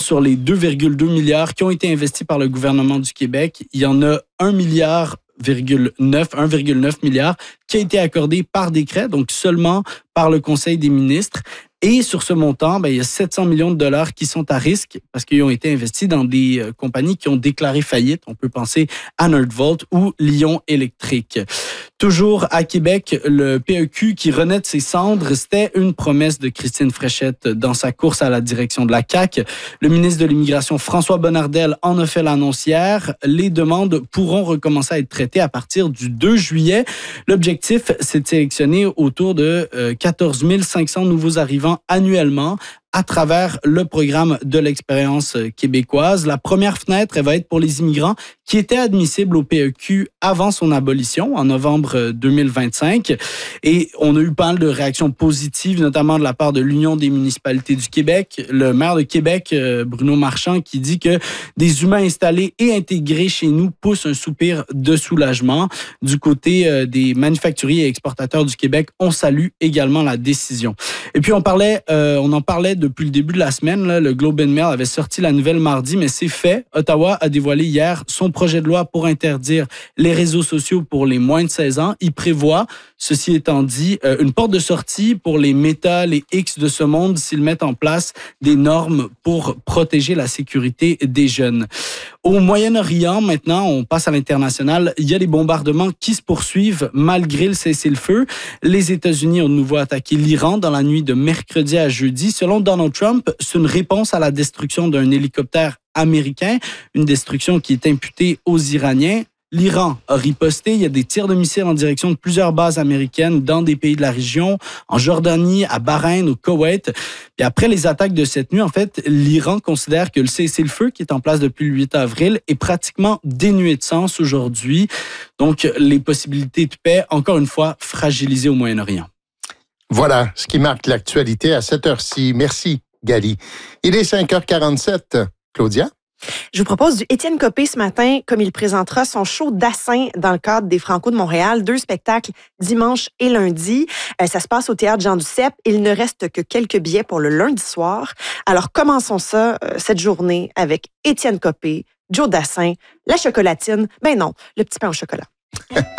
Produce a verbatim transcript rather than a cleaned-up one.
sur les deux virgule deux milliards qui ont été investis par le gouvernement du Québec, il y en a un milliard virgule neuf, un virgule neuf milliard qui a été accordé par décret, donc seulement par le Conseil des ministres. Et sur ce montant, ben, il y a sept cents millions de dollars qui sont à risque parce qu'ils ont été investis dans des euh, compagnies qui ont déclaré faillite. On peut penser à Nordvolt ou Lion Électrique. Toujours à Québec, le P E Q qui renaît de ses cendres, c'était une promesse de Christine Fréchette dans sa course à la direction de la C A Q. Le ministre de l'Immigration, François Bonnardel, en a fait l'annonce hier. Les demandes pourront recommencer à être traitées à partir du deux juillet. L'objectif, c'est de sélectionner autour de euh, quatorze mille cinq cents nouveaux arrivants annuellement à travers le programme de l'expérience québécoise. La première fenêtre, elle va être pour les immigrants qui étaient admissibles au P E Q avant son abolition en novembre deux mille vingt-cinq. Et on a eu pas mal de réactions positives, notamment de la part de l'Union des municipalités du Québec. Le maire de Québec, Bruno Marchand, qui dit que des humains installés et intégrés chez nous poussent un soupir de soulagement. Du côté des manufacturiers et exportateurs du Québec, on salue également la décision. Et puis on parlait, euh, on en parlait depuis le début de la semaine. Là, le Globe and Mail avait sorti la nouvelle mardi, mais c'est fait. Ottawa a dévoilé hier son projet de loi pour interdire les réseaux sociaux pour les moins de seize ans. Il prévoit, ceci étant dit, euh, une porte de sortie pour les Meta, les X de ce monde s'ils mettent en place des normes pour protéger la sécurité des jeunes. Au Moyen-Orient, maintenant, on passe à l'international. Il y a des bombardements qui se poursuivent malgré le cessez-le-feu. Les États-Unis ont de nouveau attaqué l'Iran dans la nuit de mercredi à jeudi. Selon Donald Trump, c'est une réponse à la destruction d'un hélicoptère américain, une destruction qui est imputée aux Iraniens. L'Iran a riposté. Il y a des tirs de missiles en direction de plusieurs bases américaines dans des pays de la région, en Jordanie, à Bahreïn, au Koweït. Et après les attaques de cette nuit, en fait, l'Iran considère que le cessez-le-feu qui est en place depuis le huit avril est pratiquement dénué de sens aujourd'hui. Donc, les possibilités de paix, encore une fois, fragilisées au Moyen-Orient. Voilà ce qui marque l'actualité à cette heure-ci. Merci, Gali. Il est cinq heures quarante-sept. Claudia? Je vous propose du Étienne Copé ce matin, comme il présentera son show d'Assin dans le cadre des Franco de Montréal. Deux spectacles dimanche et lundi. Euh, ça se passe au Théâtre Jean-Duceppe. Il ne reste que quelques billets pour le lundi soir. Alors, commençons ça, euh, cette journée, avec Étienne Copé, Joe Dassin, la chocolatine. Ben non, le petit pain au chocolat.